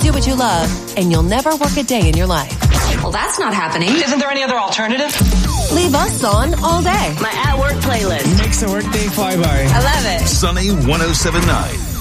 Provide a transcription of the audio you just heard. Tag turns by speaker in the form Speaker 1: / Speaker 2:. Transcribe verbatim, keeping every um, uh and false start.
Speaker 1: do what you love, and you'll never work a day in your life.
Speaker 2: Well, that's not happening.
Speaker 3: Isn't there any other alternative?
Speaker 1: Leave us on all day.
Speaker 2: My at-work playlist
Speaker 4: makes the workday fly by.
Speaker 2: I love it.
Speaker 5: Sunny one oh seven point nine.